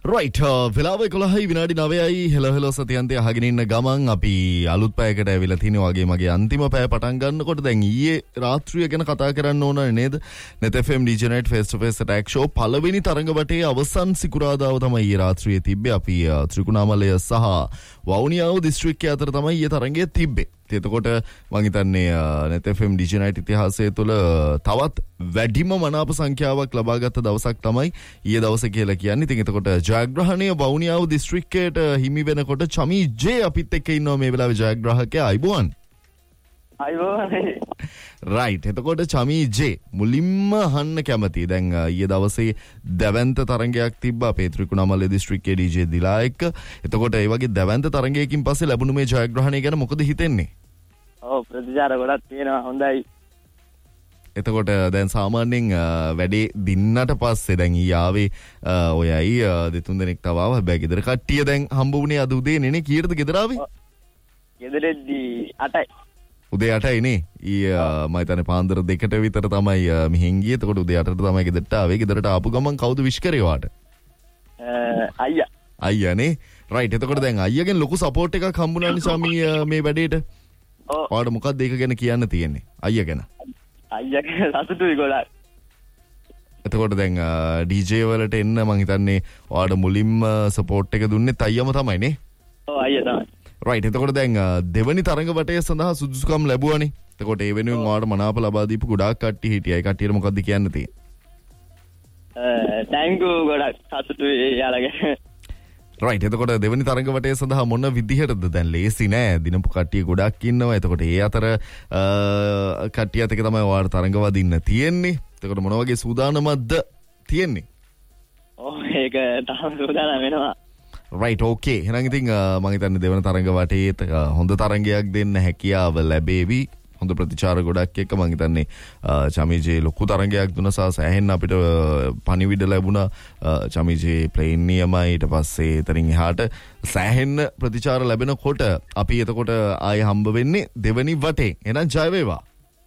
Right වෙලාව 11යි විනාඩි 9යි hello සතියන්තය අහගෙන ඉන්න ගමන් අපි අලුත් පැයකට ඇවිල්ලා තිනවා වගේ මගේ අන්තිම පැය පටන් ගන්නකොට දැන් ඊයේ රාත්‍රිය ගැන කතා කරන්න ඕන නේද net fm dj night face to face attack show පළවෙනි තරඟ වටේ අවසන් සිකුරාදාව තමයි ඊයේ රාත්‍රියේ තිබ්බේ අපි ත්‍රිකුණාමලය සහ වවුනියාව දිස්ත්‍රික්කයේ අතර තමයි ඊයේ තරඟය තිබ්බේ. එතකොට මම හිතන්නේ net fm dj night ඉතිහාසය තුළ තවත් වැඩිම මනාප සංඛ්‍යාවක් ලබාගත් දවසක් තමයි ඊයේ දවස කියලා කියන්නේ. ඉතින් එතකොට ජයග්‍රහණය වවුනියාව දිස්ත්‍රික්කයට හිමි වෙනකොට චමී ජේ අපිත් එක්ක ඉන්නවා මේ වෙලාවේ ජයග්‍රාහකයා. අයිබෝන්. රයිට්. එතකොට චමී ජේ මුලින්ම අහන්න කැමතියි. දැන් ඊයේ දවසේ දැවැන්ත තරඟයක් තිබ්බා අපේ ත්‍රිකුණාමලය දිස්ත්‍රික්කයේ DJ දිලා එක්ක. එතකොට ඒ වගේ දැවැන්ත තරඟයකින් පස්සේ ලැබුණු මේ ජයග්‍රහණය ගැන මොකද හිතෙන්නේ? ඔව් ප්‍රතිචාර ගොඩක් තියෙනවා. හොඳයි. එතකොට දැන් සාමාන්‍යයෙන් වැඩේ දින්නට පස්සේ දැන් ඊයාවේ ඔයයි දෙතුන් දෙනෙක් තව ආවා. හැබැයි ගෙදර කට්ටිය දැන් හම්බ වුණේ අද උදේ නේ. කීයටද ගෙදර ආවේ? ගෙදරදී 8යි. උදේ 8යි නේ. මම හිතන්නේ පාන්දර 2ට විතර තමයි මෙහෙන් ගියේ. එතකොට උදේ 8ට තමයි ගෙදරට ආවේ. ගෙදරට ආපු ගමන් කවුද විශ් කරේ වාට? අයියා. අයියා නේ. රයිට්. එතකොට දැන් අයියාගෙන් ලොකු සපෝට් එකක් හම්බුණා නිසා මේ වැඩේට. ඔව්. ඔයාලට මොකක්ද ඒක ගැන කියන්න තියෙන්නේ? අයියා ගැන. අයියා ගැන සතුටුයි ගොඩක්. එතකොට දැන් DJ වලට එන්න මම හිතන්නේ ඔයාලට මුලින්ම සපෝට් එක දුන්නේ අයියාම තමයි නේ? ඔව් අයියා තමයි. රයිට්. එතකොට දැන් දෙවනි තරඟ වටය සඳහා සුදුසුකම් ලැබුවානේ. එතකොට ඒ වෙනුවෙන් ඔයාලට මනාප ලබා දීපු ගොඩාක් කට්ටිය හිටියා. ඒ කට්ටියට මොකද්ද කියන්න තියෙන්නේ? thank you ගොඩක් සතුටුයි යාළුවගේ. රයිට්. එතකොට දෙවනි තරඟ වටය සඳහා මොන විදිහටද දැන් ලේසි නෑ. දිනපු කට්ටිය ගොඩක් ඉන්නවා. එතකොට ඒ අතර කට්ටියත් එක තමයි ඔයාලට තරඟ වදින්න තියෙන්නේ. එතකොට මොන වගේ සූදානමක්ද තියෙන්නේ? ඔව් ඒක තාම සූදානම් වෙනවා. රයිට්. ඕකේ. එහෙනම් ඉතින් මම හිතන්නේ දෙවන තරඟ වටේ හොඳ තරඟයක් දෙන්න හැකියාව ලැබේවි. හොඳ ප්‍රතිචාර ගොඩක් එක්ක මම හිතන්නේ චමීජේ ලොකු තරඟයක් දුන්නා සෑහෙන්න අපිට පණිවිඩ ලැබුණා. චමීජේ ප්ලේන් නියමයි. ඊට පස්සේ එතනින් එහාට සෑහෙන්න ප්‍රතිචාර ලැබෙනකොට අපි එතකොට ආයෙ හම්බ වෙන්නේ දෙවනි වටේ. එහෙනම් ජය වේවා.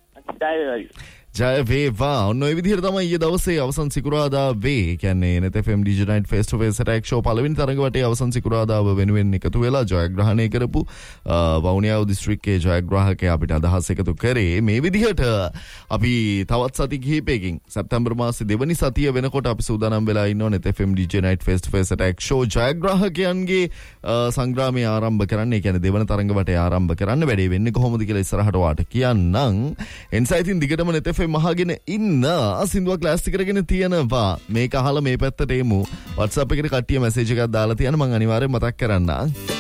ජය වේවා. ඔන්න ඔය විදිහට තමයි ඊයේ දවසේ අවසන් සිකුරාදා වේ. කියන්නේ net fm dj night face to face attack show පළවෙනි තරඟ වටේ අවසන් සිකුරාදාව වෙනුවෙන් එකතු වෙලා ජයග්‍රහණය කරපු වවුනියාව දිස්ත්‍රික්කයේ ජයග්‍රාහකයා අපිට අදහස් එකතු කරේ මේ විදිහට. අපි තවත් සති කිහිපයකින් සැප්තැම්බර් මාසේ දෙවනි සතිය වෙනකොට අපි සූදානම් වෙලා ඉන්නවා net fm dj night face to face attack show ජයග්‍රාහකයන්ගේ සංග්‍රාමය ආරම්භ කරන්න. ඒ කියන්නේ දෙවන තරඟ වටේ ආරම්භ කරන්න. වැඩේ වෙන්නේ කොහොමද කියලා ඉස්සරහට වාට කියන්නම්. එන්සයිටින් දිගටම net මහගෙන ඉන්න සින්දුවක් ක්ලාස්ටි කරගෙන තියෙනවා. මේක අහලා මේ පැත්තට එමු. WhatsApp එකට කට්ටිය මැසේජ් එකක් දාලා තියන්න මම අනිවාර්යෙන් මතක් කරන්නම්.